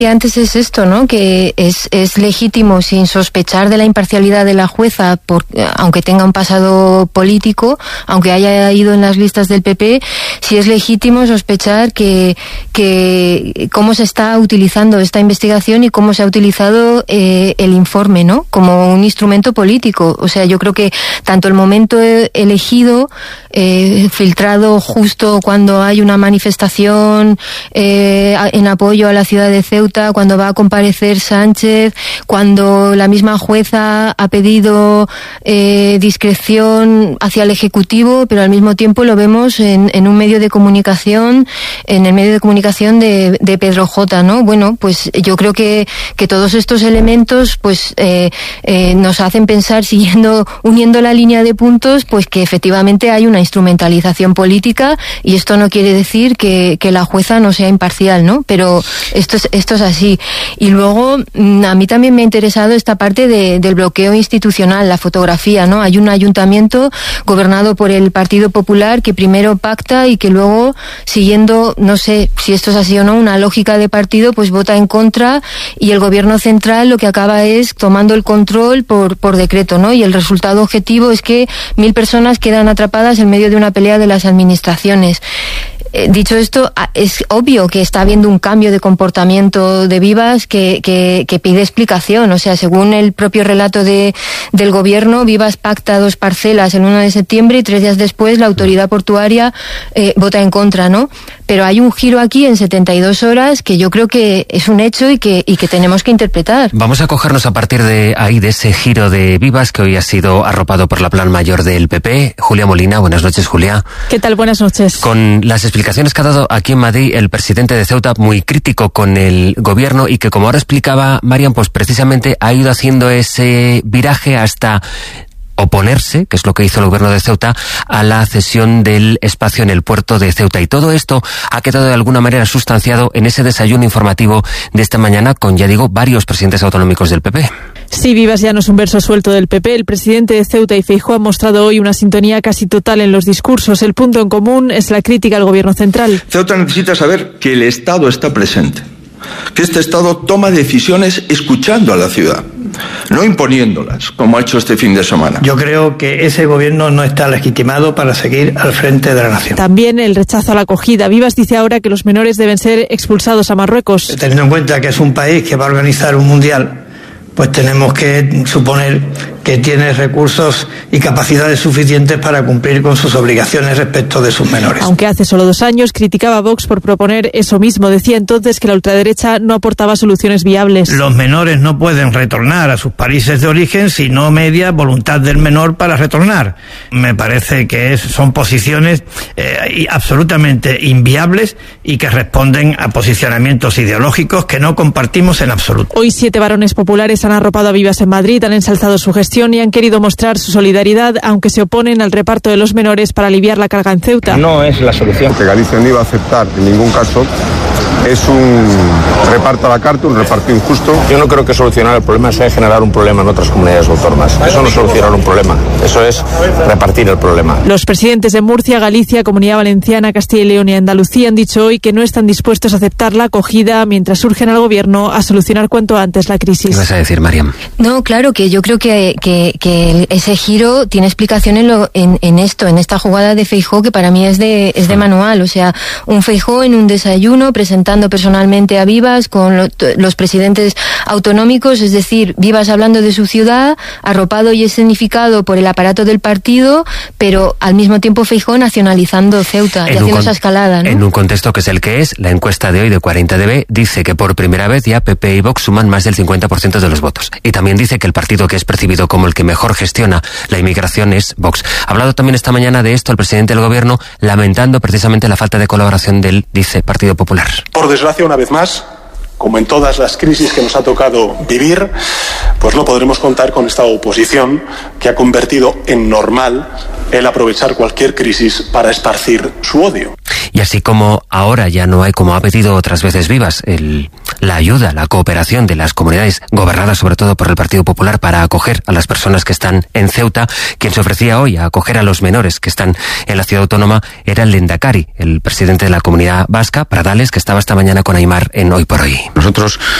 Antes es esto, ¿no? Que es legítimo, sin sospechar de la imparcialidad de la jueza, aunque tenga un pasado político, aunque haya ido en las listas del PP, sí es legítimo sospechar que cómo se está utilizando esta investigación y cómo se ha utilizado el informe, ¿no? Como un instrumento político. O sea, yo creo que tanto el momento elegido, filtrado justo cuando hay una manifestación en apoyo a la ciudad de Ceuta, cuando va a comparecer Sánchez, cuando la misma jueza ha pedido discreción hacia el Ejecutivo, pero al mismo tiempo lo vemos en un medio de comunicación, en el medio de comunicación de Pedro J, ¿no? Bueno, pues yo creo que todos estos elementos pues nos hacen pensar, uniendo la línea de puntos, pues que efectivamente hay una instrumentalización política, y esto no quiere decir que la jueza no sea imparcial, ¿no? Pero esto es así. Y luego a mí también me ha interesado esta parte del bloqueo institucional, la fotografía, ¿no? Hay un ayuntamiento gobernado por el Partido Popular que primero pacta y que luego, siguiendo, no sé si esto es así o no, una lógica de partido, pues vota en contra, y el gobierno central lo que acaba es tomando el control por decreto, ¿no? Y el resultado objetivo es que 1.000 personas quedan atrapadas en medio de una pelea de las administraciones. Dicho esto, es obvio que está habiendo un cambio de comportamiento de Vivas que pide explicación. O sea, según el propio relato del gobierno, Vivas pacta 2 parcelas el 1 de septiembre y 3 días después la autoridad portuaria vota en contra, ¿no? Pero hay un giro aquí en 72 horas que yo creo que es un hecho y que tenemos que interpretar. Vamos a cogernos a partir de ahí, de ese giro de Vivas que hoy ha sido arropado por la Plan Mayor del PP. Julia Molina, buenas noches, Julia. ¿Qué tal? Buenas noches. Con las explicaciones que ha dado aquí en Madrid el presidente de Ceuta, muy crítico con el gobierno, y que, como ahora explicaba Marian, pues precisamente ha ido haciendo ese viraje hasta oponerse, que es lo que hizo el gobierno de Ceuta, a la cesión del espacio en el puerto de Ceuta. Y todo esto ha quedado de alguna manera sustanciado en ese desayuno informativo de esta mañana con, ya digo, varios presidentes autonómicos del PP. Sí, Vivas ya no es un verso suelto del PP. El presidente de Ceuta y Feijóo han mostrado hoy una sintonía casi total en los discursos. El punto en común es la crítica al gobierno central. Ceuta necesita saber que el Estado está presente, que este Estado toma decisiones escuchando a la ciudad, no imponiéndolas, como ha hecho este fin de semana. Yo creo que ese gobierno no está legitimado para seguir al frente de la nación. También el rechazo a la acogida. Vivas dice ahora que los menores deben ser expulsados a Marruecos. Teniendo en cuenta que es un país que va a organizar un mundial, pues tenemos que suponer que tiene recursos y capacidades suficientes para cumplir con sus obligaciones respecto de sus menores. Aunque hace solo 2 años criticaba a Vox por proponer eso mismo. Decía entonces que la ultraderecha no aportaba soluciones viables. Los menores no pueden retornar a sus países de origen si no media voluntad del menor para retornar. Me parece que son posiciones absolutamente inviables y que responden a posicionamientos ideológicos que no compartimos en absoluto. Hoy 7 varones populares han arropado a Vivas en Madrid, han ensalzado su gestión y han querido mostrar su solidaridad, aunque se oponen al reparto de los menores para aliviar la carga en Ceuta. No es la solución. Que Galicia no iba a aceptar en ningún caso es un reparto a la carta, un reparto injusto. Yo no creo que solucionar el problema sea generar un problema en otras comunidades autónomas. Eso no es solucionar un problema, eso es repartir el problema. Los presidentes de Murcia, Galicia, Comunidad Valenciana, Castilla y León y Andalucía han dicho hoy que no están dispuestos a aceptar la acogida mientras urgen al gobierno a solucionar cuanto antes la crisis. ¿Qué vas a decir, Mariam? No, claro, que yo creo que ese giro tiene explicación en esta jugada de Feijóo, que para mí es de manual. O sea, un Feijóo en un desayuno presentando personalmente a Vivas con los presidentes autonómicos, es decir, Vivas hablando de su ciudad, arropado y escenificado por el aparato del partido, pero al mismo tiempo Feijóo nacionalizando Ceuta y haciendo esa escalada, ¿no? En un contexto que es el que es, la encuesta de hoy de 40DB dice que por primera vez ya PP y Vox suman más del 50% de los votos. Y también dice que el partido que es percibido como el que mejor gestiona la inmigración es Vox. Ha hablado también esta mañana de esto el presidente del gobierno, lamentando precisamente la falta de colaboración del, dice, Partido Popular. Por desgracia, una vez más, como en todas las crisis que nos ha tocado vivir, pues no podremos contar con esta oposición que ha convertido en normal el aprovechar cualquier crisis para esparcir su odio. Y así como ahora ya no hay, como ha pedido otras veces Vivas, la ayuda, la cooperación de las comunidades gobernadas sobre todo por el Partido Popular para acoger a las personas que están en Ceuta, quien se ofrecía hoy a acoger a los menores que están en la ciudad autónoma era el Lehendakari, el presidente de la Comunidad Vasca, Pradales, que estaba esta mañana con Aimar en Hoy por Hoy. Nosotros